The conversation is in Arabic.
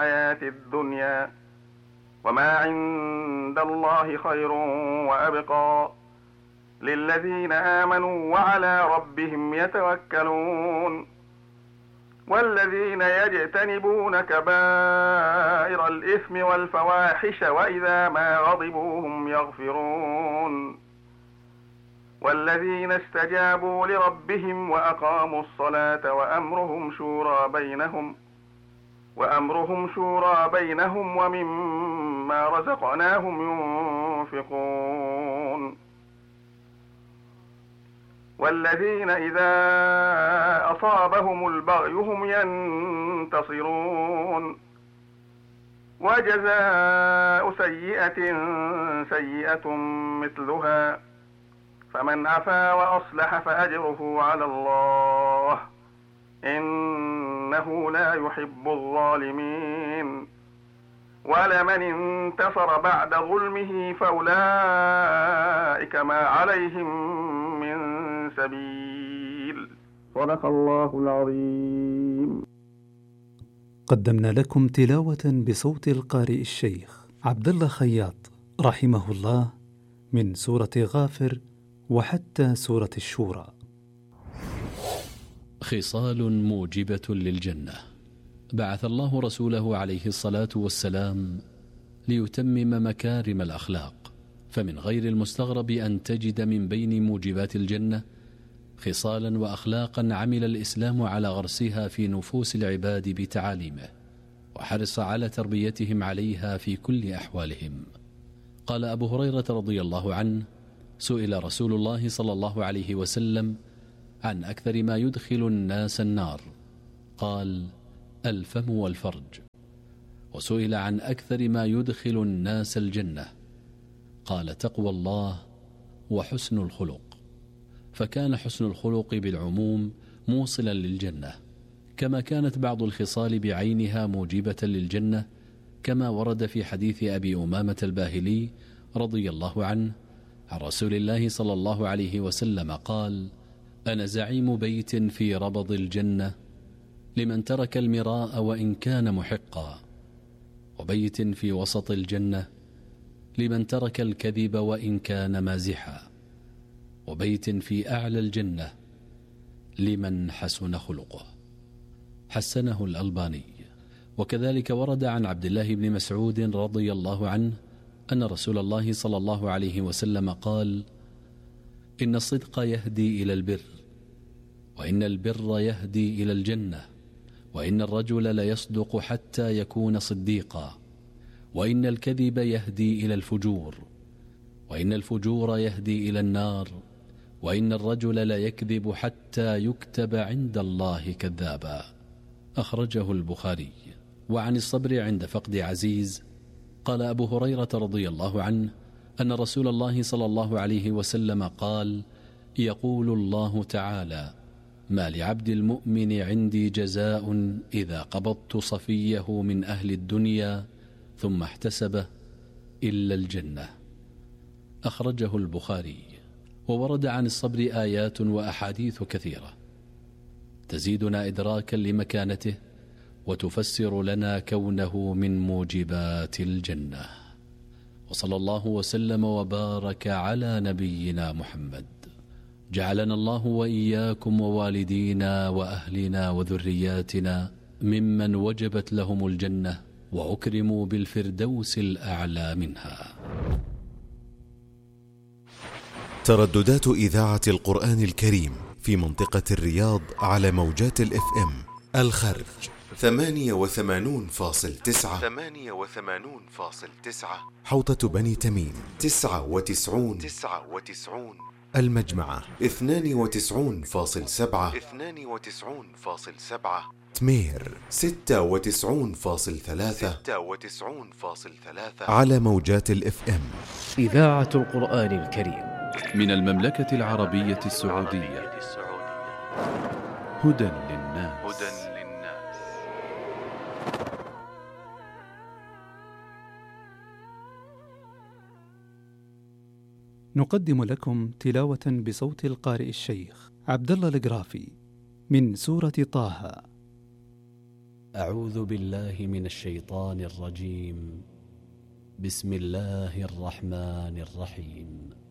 الحياة الدنيا وما عند الله خير وأبقى للذين آمنوا وعلى ربهم يتوكلون والذين يجتنبون كبائر الإثم والفواحش وإذا ما غضبوا هم يغفرون والذين استجابوا لربهم وأقاموا الصلاة وأمرهم شورى بينهم ومما رزقناهم ينفقون والذين إذا أصابهم البغي هم ينتصرون وجزاء سيئة مثلها فمن عفا وأصلح فأجره على الله إنه لا يحب الظالمين ولمن انتصر بعد ظلمه فأولئك ما عليهم من سبيل صدق الله العظيم. قدمنا لكم تلاوة بصوت القارئ الشيخ عبد الله خياط رحمه الله من سورة غافر وحتى سورة الشورى. خصال موجبة للجنة. بعث الله رسوله عليه الصلاة والسلام ليتمم مكارم الأخلاق، فمن غير المستغرب أن تجد من بين موجبات الجنة خصالا وأخلاقا عمل الإسلام على غرسها في نفوس العباد بتعاليمه، وحرص على تربيتهم عليها في كل أحوالهم. قال أبو هريرة رضي الله عنه: سئل رسول الله صلى الله عليه وسلم عن أكثر ما يدخل الناس النار، قال: الفم والفرج. وسئل عن أكثر ما يدخل الناس الجنة، قال: تقوى الله وحسن الخلق. فكان حسن الخلق بالعموم موصلا للجنة، كما كانت بعض الخصال بعينها موجبة للجنة، كما ورد في حديث أبي أمامة الباهلي رضي الله عنه عن رسول الله صلى الله عليه وسلم قال: أنا زعيم بيت في ربض الجنة لمن ترك المراء وإن كان محقا، وبيت في وسط الجنة لمن ترك الكذب وإن كان مازحا، وبيت في أعلى الجنة لمن حسن خلقه. حسنه الألباني. وكذلك ورد عن عبد الله بن مسعود رضي الله عنه أن رسول الله صلى الله عليه وسلم قال: إن الصدق يهدي إلى البر، وإن البر يهدي إلى الجنة، وإن الرجل ليصدق حتى يكون صديقا، وإن الكذب يهدي إلى الفجور، وإن الفجور يهدي إلى النار، وإن الرجل ليكذب حتى يكتب عند الله كذابا. أخرجه البخاري. وعن الصبر عند فقد عزيز قال أبو هريرة رضي الله عنه أن رسول الله صلى الله عليه وسلم قال: يقول الله تعالى: ما لعبد المؤمن عندي جزاء إذا قبضت صفيه من أهل الدنيا ثم احتسبه إلا الجنة. أخرجه البخاري. وورد عن الصبر آيات وأحاديث كثيرة تزيدنا إدراكا لمكانته وتفسر لنا كونه من موجبات الجنة. وصلى الله وسلم وبارك على نبينا محمد. جعلنا الله وإياكم ووالدينا وأهلنا وذرياتنا ممن وجبت لهم الجنة وأكرموا بالفردوس الأعلى منها. ترددات إذاعة القرآن الكريم في منطقة الرياض على موجات الإف إم: الخرج 88.9، حوطة بني تميم 99، المجمعة 92.7، تمير 96.3 على موجات الإف إم. إذاعة القرآن الكريم من المملكة العربية السعودية. هدى للناس. نقدم لكم تلاوة بصوت القارئ الشيخ عبد الله القرافي من سورة طه. أعوذ بالله من الشيطان الرجيم. بسم الله الرحمن الرحيم.